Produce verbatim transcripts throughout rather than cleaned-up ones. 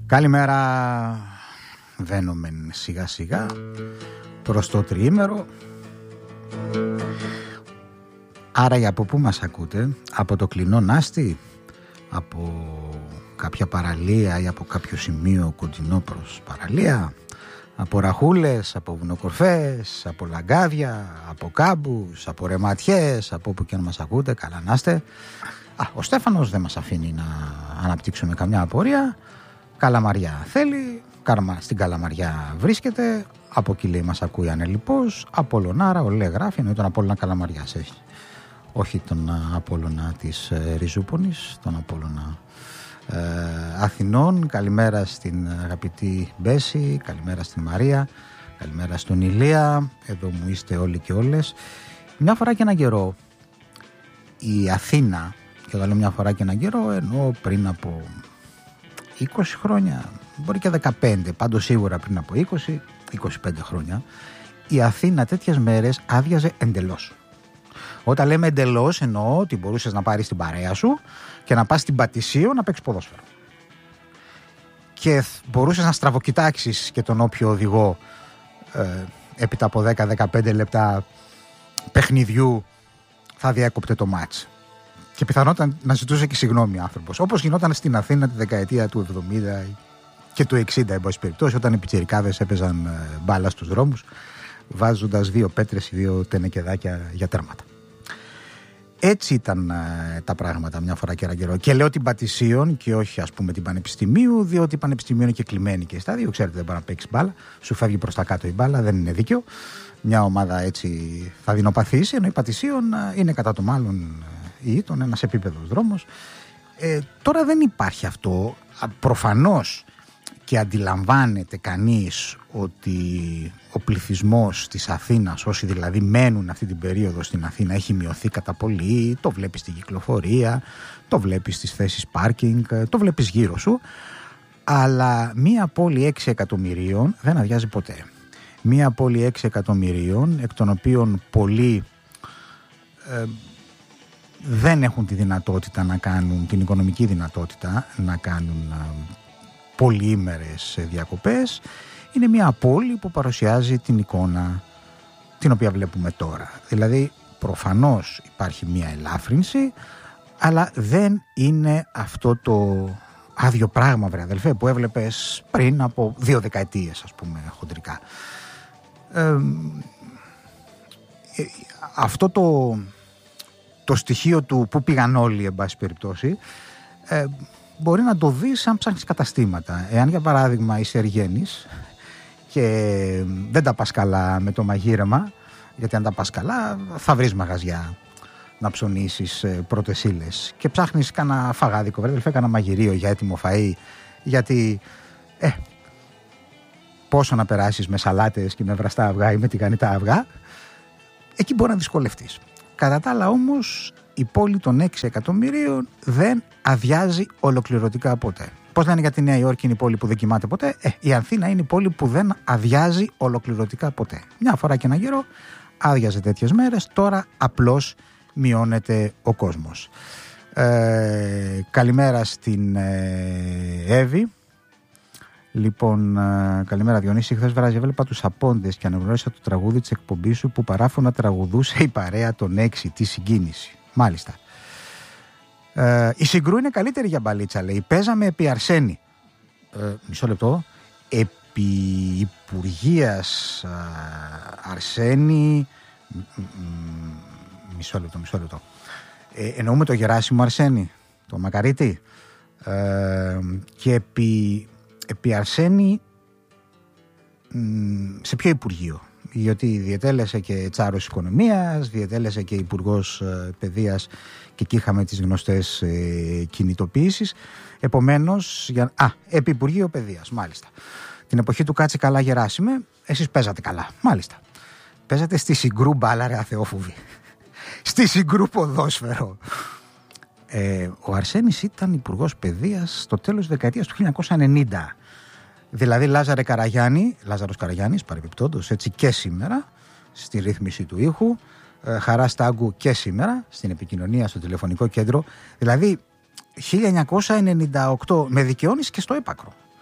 Καλημέρα, βαίνουμε σιγά σιγά προς το τριήμερο. Άρα για από πού μας ακούτε? Από το κλεινό Νάστη, από κάποια παραλία ή από κάποιο σημείο κοντινό προς παραλία, από ραχούλες, από βουνοκορφές, από λαγκάδια, από κάμπους, από ρεματιές, από όπου και αν μας ακούτε, καλά να είστε. Α, ο Στέφανος δεν μας αφήνει να αναπτύξουμε καμιά απορία. Καλαμαριά θέλει, στην Καλαμαριά βρίσκεται, από εκεί λέει μας ακούει ανελιπώς, Απόλλωνάρα, ο Λέ γράφει, εννοεί τον Απόλλωνα Καλαμαριάς έχει. Όχι τον Απόλλωνα της ε, Ριζούπονης, τον Απόλλωνα ε, Αθηνών. Καλημέρα στην αγαπητή Μπέση, καλημέρα στην Μαρία, καλημέρα στον Ηλία, εδώ μου είστε όλοι και όλες. Μια φορά και έναν καιρό η Αθήνα, και όταν λέω μια φορά και έναν καιρό εννοώ πριν από είκοσι χρόνια, μπορεί και δεκαπέντε, πάντως σίγουρα πριν από είκοσι είκοσι πέντε χρόνια, η Αθήνα τέτοιες μέρες άδειαζε εντελώς. Όταν λέμε εντελώς εννοώ ότι μπορούσες να πάρεις την παρέα σου και να πας στην Πατησίο να παίξεις ποδόσφαιρο. Και μπορούσες να στραβοκοιτάξεις και τον όποιο οδηγό ε, έπειτα από δέκα με δεκαπέντε λεπτά παιχνιδιού θα διέκοπτε το μάτς. Και πιθανόταν να ζητούσε και συγγνώμη άνθρωπος. Όπως γινόταν στην Αθήνα τη δεκαετία του εβδομήντα και του εξήντα, εν πάση περιπτώσει, όταν οι πιτσιρικάδες έπαιζαν μπάλα στους δρόμους, βάζοντας δύο πέτρες ή δύο τενεκεδάκια για τέρματα. Έτσι ήταν ε, τα πράγματα μια φορά και ένα καιρό. Και λέω την Πατησίων και όχι ας πούμε την Πανεπιστημίου, διότι η Πανεπιστημίου είναι και κλειμένη και στα δύο. Ξέρετε, δεν μπορεί να παίξει μπάλα. Σου φεύγει προς τα κάτω η μπάλα, δεν είναι δίκαιο. Μια ομάδα έτσι θα δεινοπαθήσει, ενώ η Πατησίων είναι κατά το μάλλον ή τον ένας επίπεδος δρόμος. Ε, τώρα δεν υπάρχει αυτό. Προφανώς και αντιλαμβάνεται κανείς ότι ο πληθυσμός της Αθήνας, όσοι δηλαδή μένουν αυτή την περίοδο στην Αθήνα, έχει μειωθεί κατά πολύ. Το βλέπεις στην κυκλοφορία, το βλέπεις στις θέσεις πάρκινγκ, το βλέπεις γύρω σου. Αλλά μία πόλη έξι εκατομμυρίων δεν αδειάζει ποτέ. Μία πόλη έξι εκατομμυρίων, εκ των οποίων πολλοί ε, δεν έχουν τη δυνατότητα να κάνουν, την οικονομική δυνατότητα να κάνουν πολυήμερες διακοπές, είναι μια πόλη που παρουσιάζει την εικόνα την οποία βλέπουμε τώρα. Δηλαδή προφανώς υπάρχει μια ελάφρυνση, αλλά δεν είναι αυτό το άδειο πράγμα, βρε αδελφέ, που έβλεπες πριν από δύο δεκαετίες, ας πούμε, χοντρικά. Ε, αυτό το το στοιχείο του που πήγαν όλοι, εν πάση περιπτώσει, ε, μπορεί να το δεις αν ψάχνεις καταστήματα. Εάν για παράδειγμα είσαι εργένης και δεν τα πας καλά με το μαγείρεμα, γιατί αν τα πας καλά θα βρεις μαγαζιά να ψωνίσεις πρώτες ύλες και ψάχνεις κάνα φαγάδικο, βρε, κάνα μαγειρίο για έτοιμο φαΐ, γιατί ε, πόσο να περάσεις με σαλάτες και με βραστά αυγά ή με τηγανιτά αυγά, εκεί μπορεί να δυσκολευτείς. Κατά τα άλλα όμως η πόλη των έξι εκατομμυρίων δεν αδειάζει ολοκληρωτικά ποτέ. Πώς λένε για τη Νέα Υόρκη είναι η πόλη που δεν κοιμάται ποτέ? Ε, η Αθήνα είναι η πόλη που δεν αδειάζει ολοκληρωτικά ποτέ. Μια φορά και ένα καιρό άδειαζε τέτοιες μέρες, τώρα απλώς μειώνεται ο κόσμος. Ε, καλημέρα στην ε, Εύη. Λοιπόν, ε, καλημέρα Διονύση. Χθες βράδυ έβλεπα τους Απόντες και αναγνώρισα το τραγούδι της εκπομπής σου που παράφωνα τραγουδούσε η παρέα των έξι. Τι συγκίνηση. Μάλιστα. Ε, η Συγκρού είναι καλύτερη για μπαλίτσα, λέει. Παίζαμε επί Αρσένη. Ε, μισό λεπτό. Επί Υπουργείας ε, Αρσένη. Μ, μ, μισό λεπτό, μισό λεπτό. Ε, εννοούμε το Γεράσιμο Αρσένη, το Μακαρίτη. Ε, και επί... Επί Αρσένη, σε ποιο Υπουργείο? Γιατί διετέλεσε και Τσάρος Οικονομίας, διετέλεσε και Υπουργός Παιδείας και εκεί είχαμε τις γνωστές ε, κινητοποιήσεις. Επομένως, για... α, επί Υπουργείο Παιδείας, μάλιστα. Την εποχή του Κάτσε καλά Γεράσιμε, εσείς παίζατε καλά, μάλιστα. Παίζατε στη Συγκρού μπάλα, ρε αθεόφοβη. Στη Συγκρού ποδόσφαιρο. Ε, ο Αρσένης ήταν υπουργός παιδείας στο τέλος της δεκαετίας του χίλια εννιακόσια ενενήντα. Δηλαδή Λάζαρε Καραγιάννη, Λάζαρος Καραγιάννης παρεμπιπτόντως, έτσι και σήμερα στη ρύθμιση του ήχου, ε, Χαρά Στάγκου και σήμερα στην επικοινωνία στο τηλεφωνικό κέντρο. Δηλαδή χίλια εννιακόσια ενενήντα οκτώ, με δικαιώνεις και στο έπακρο.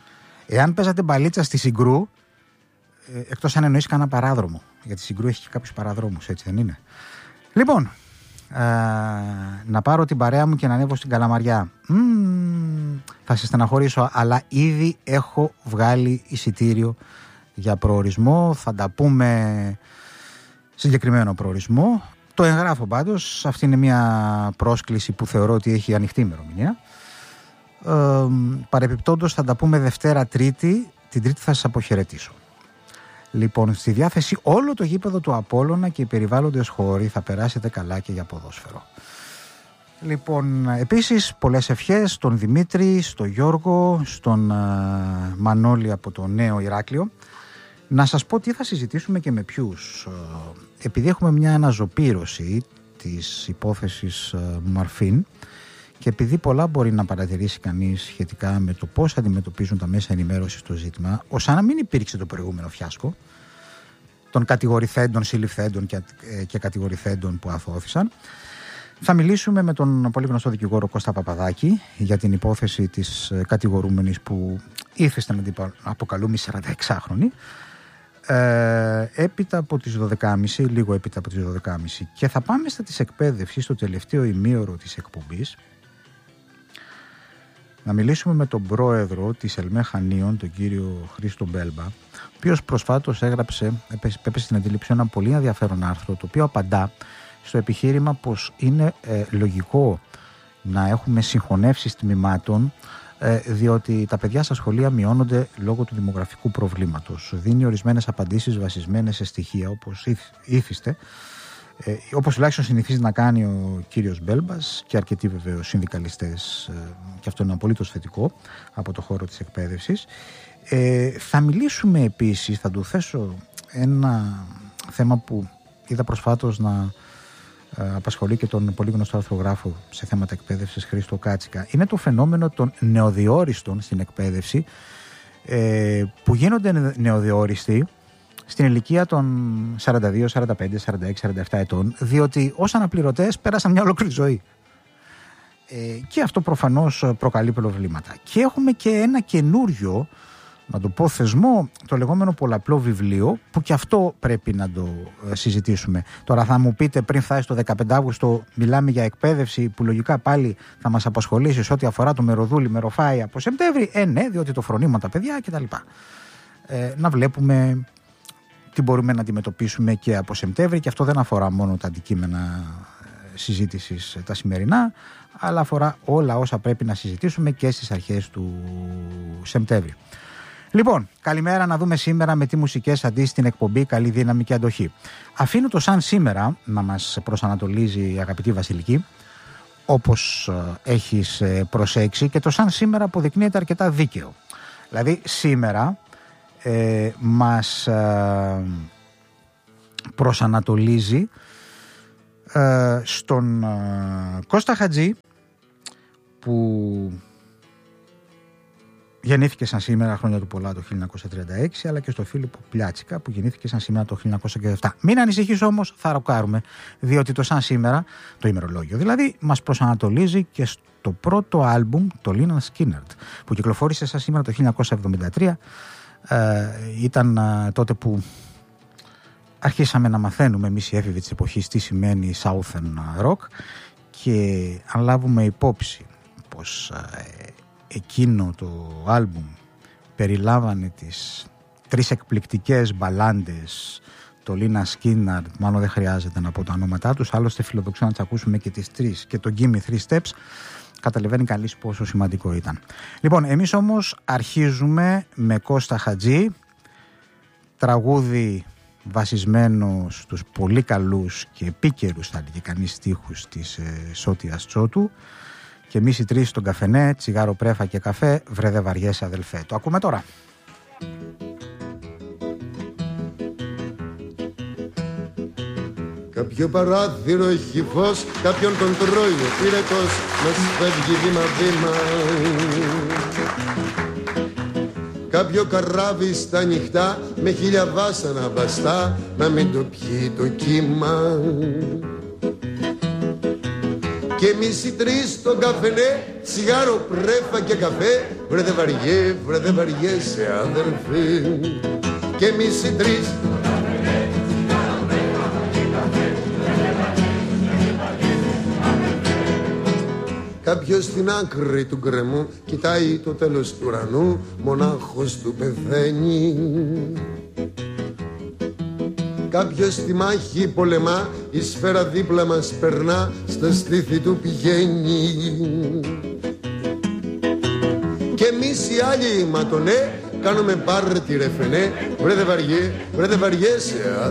Εάν παίζατε μπαλίτσα στη Συγκρού, ε, εκτός αν εννοείς κανένα παράδρομο, γιατί η Συγκρού έχει και κάποιους παραδρόμους, έτσι δεν είναι? Λοιπόν, ε, να πάρω την παρέα μου και να ανέβω στην Καλαμαριά. Μ, θα σε στεναχωρήσω, αλλά ήδη έχω βγάλει εισιτήριο για προορισμό. Θα τα πούμε συγκεκριμένο προορισμό. Το εγγράφω πάντως. Αυτή είναι μια πρόσκληση που θεωρώ ότι έχει ανοιχτή ημερομηνία. Ε, παρεπιπτόντως θα τα πούμε Δευτέρα Τρίτη. Την Τρίτη θα σας αποχαιρετήσω. Λοιπόν, στη διάθεση όλο το γήπεδο του Απόλλωνα και οι περιβάλλοντες χώροι, θα περάσετε καλά και για ποδόσφαιρο. Λοιπόν, επίσης πολλές ευχές στον Δημήτρη, στον Γιώργο, στον uh, Μανώλη από το Νέο Ηράκλειο. Να σας πω τι θα συζητήσουμε και με ποιους. Επειδή έχουμε μια αναζωπήρωση της υπόθεσης uh, Μαρφίν και επειδή πολλά μπορεί να παρατηρήσει κανείς σχετικά με το πώς αντιμετωπίζουν τα μέσα ενημέρωσης το ζήτημα, ως να μην υπήρξε το προηγούμενο φιάσκο των κατηγορηθέντων, συλληφθέντων και, ε, και κατηγορηθέντων που αθώθησαν, θα μιλήσουμε με τον πολύ γνωστό δικηγόρο Κώστα Παπαδάκη για την υπόθεση της κατηγορούμενης που ήθεστε να την αποκαλούμε σαρανταεξάχρονη, ε, έπειτα από τις δώδεκα και μισή, λίγο έπειτα από τις δώδεκα και μισή, και θα πάμε στα της εκπαίδευσης στο τελευταίο ημίωρο της εκπομπής. Να μιλήσουμε με τον πρόεδρο της ΕΛΜΕ Χανίων, τον κύριο Χρήστο Μπέλμπα, ο οποίος προσφάτως έγραψε, έπεσε στην αντίληψη ένα πολύ ενδιαφέρον άρθρο, το οποίο απαντά στο επιχείρημα πως είναι ε, λογικό να έχουμε συγχωνεύσεις τμήματων, ε, διότι τα παιδιά στα σχολεία μειώνονται λόγω του δημογραφικού προβλήματος. Δίνει ορισμένες απαντήσεις βασισμένες σε στοιχεία, όπως ήθιστε, ε, όπως τουλάχιστον συνηθίζει να κάνει ο κύριος Μπέλμπας και αρκετοί βεβαίως συνδικαλιστές, ε, και αυτό είναι απολύτως θετικό από το χώρο της εκπαίδευσης. Ε, θα μιλήσουμε επίσης, θα του θέσω ένα θέμα που είδα προσφάτως να ε, απασχολεί και τον πολύ γνωστό αρθρογράφο σε θέματα εκπαίδευσης Χρήστο Κάτσικα. Είναι το φαινόμενο των νεοδιόριστων στην εκπαίδευση, ε, που γίνονται νεοδιόριστοι στην ηλικία των σαράντα δύο, σαράντα πέντε, σαράντα έξι, σαράντα επτά ετών, διότι ως αναπληρωτές πέρασαν μια ολόκληρη ζωή. Ε, και αυτό προφανώς προκαλεί προβλήματα. Και έχουμε και ένα καινούριο, να το πω, θεσμό, το λεγόμενο πολλαπλό βιβλίο, που και αυτό πρέπει να το συζητήσουμε. Τώρα θα μου πείτε, πριν φτάσει το δεκαπέντε Αυγούστου, μιλάμε για εκπαίδευση που λογικά πάλι θα μας απασχολήσει σε ό,τι αφορά το μεροδούλι, μεροφάι από Σεπτέμβρη. Ε, ναι, διότι το φρονίμουν τα παιδιά κτλ. Ε, να βλέπουμε τι μπορούμε να αντιμετωπίσουμε και από Σεπτέμβρη, και αυτό δεν αφορά μόνο τα αντικείμενα συζήτησης τα σημερινά, αλλά αφορά όλα όσα πρέπει να συζητήσουμε και στις αρχές του Σεπτέμβρη. Λοιπόν, καλημέρα, να δούμε σήμερα με τι μουσικές αντί στην εκπομπή Καλή Δύναμη και Αντοχή. Αφήνω το σαν σήμερα να μας προσανατολίζει η αγαπητή Βασιλική, όπως έχεις προσέξει, και το σαν σήμερα αποδεικνύεται αρκετά δίκαιο. Δηλαδή σήμερα ε, μας ε, προσανατολίζει ε, στον ε, Κώστα Χατζή, που γεννήθηκε σαν σήμερα, χρόνια του πολλά, το χίλια εννιακόσια τριάντα έξι, αλλά και στο Φίλιππο Πλιάτσικα, που γεννήθηκε σαν σήμερα το χίλια εννιακόσια επτά. Μην ανησυχείς όμως, θα ροκάρουμε, διότι το σαν σήμερα, το ημερολόγιο δηλαδή, μας προσανατολίζει και στο πρώτο άλμπουμ, το Lynyrd Skynyrd, που κυκλοφόρησε σαν σήμερα το χίλια εννιακόσια εβδομήντα τρία. Ε, ήταν ε, τότε που αρχίσαμε να μαθαίνουμε εμείς οι έφηβοι της εποχής τι σημαίνει Southern Rock, και αν λάβουμε υπόψη πως ε, εκείνο το άλμπουμ περιλάμβανε τις τρεις εκπληκτικές μπαλάντες, το Lynyrd Skynyrd, μάλλον δεν χρειάζεται να πω τα ονόματά τους, άλλωστε φιλοδοξώ να τις ακούσουμε και τις τρεις, και το Give Me Three Steps, καταλαβαίνει καλής πόσο σημαντικό ήταν. Λοιπόν, εμείς όμως αρχίζουμε με Κώστα Χατζή, τραγούδι βασισμένο στους πολύ καλούς και επίκαιρους, θα έλεγε κανείς, στίχους της ε, Σώτιας Τσότου, και εμείς οι τρεις στον καφενέ, τσιγάρο, πρέφα και καφέ, βρε δε βαριέσαι αδελφέ. Το ακούμε τώρα. Κάποιο παράθυρο έχει φως, κάποιον τον τρώει ο πύρετος, μας φεύγει βήμα-βήμα. Κάποιο καράβι στα νυχτά, με χίλια βάσανα βαστά, να μην το πιει το κύμα. Και εμείς οι τρεις στον καφενέ, τσιγάρο, πρέφα και καφέ. Βρε δε βαριέ, βρε δε βαριέσαι αδερφέ. Και εμείς οι τρεις κάποιος στην άκρη του γκρεμού κοιτάει το τέλος του ουρανού, μονάχος του πεθαίνει. Κάποιος στη μάχη πολεμά, η σφαίρα δίπλα μας περνά, στα στήθη του πηγαίνει. Και εμείς οι άλλοι ματονέ κάνουμε πάρτι ρε φενέ. Βρε δε βαριέ, βρε δε βαριέσαι